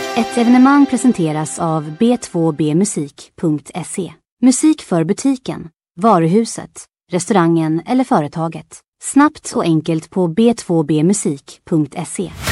Ett evenemang presenteras av b2bmusik.se. Musik för butiken, varuhuset, restaurangen eller företaget. Snabbt och enkelt på b2bmusik.se.